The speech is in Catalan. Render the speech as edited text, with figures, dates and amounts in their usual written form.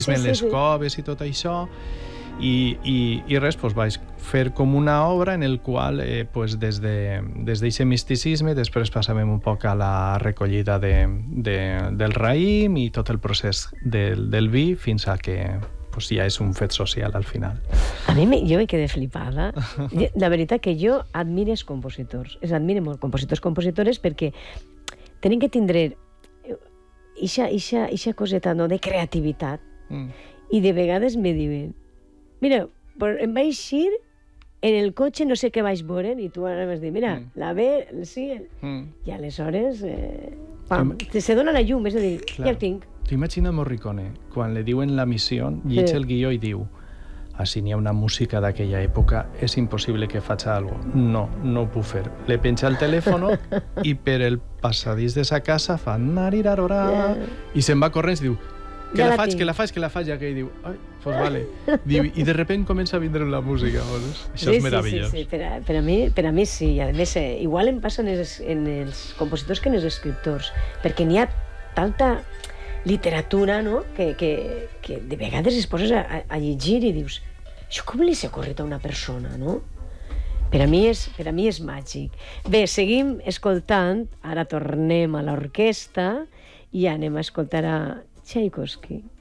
les coves i tot això, i res, doncs vaig fer com una obra en el qual des d'aquest misticisme després passàvem un poc a la recollida del raïm i tot el procés del vi fins a que ja és un fet social al final. A mi jo me quedé flipada. La veritat que jo admiro els compositors. Els admiro molt, compositores, perquè tenen que tindre ixa coseta de creativitat. I de vegades me diuen, mira, em vaig ir en el cotxe, no sé què vaig veure, i tu ara vas dir, mira, la B, el C, i aleshores, pam, se dona la llum, és a dir, ja ho tinc. T'imagina Morricone, quan li diuen la missió, llegeix el guió i diu, si n'hi ha una música d'aquella època, és impossible que faci alguna cosa. No ho puc fer. Le penja el telèfon i per el passadís de sa casa fa narirarorà i se'n va corrents i diu, que la faig, ja que ell diu, ai, doncs vale. I de repente comença a vindre la música. Això és meravellós. Sí, per a mi sí. I a més, igual em passa en els compositors que en els escriptors, perquè n'hi ha tanta literatura, no?, que de vegades es poses a llegir i dius, això com li s'ha ocorrit a una persona, no? Per a mi és màgic. Bé, seguim escoltant, ara tornem a l'orquestra i anem a escoltar a Tchaikovsky.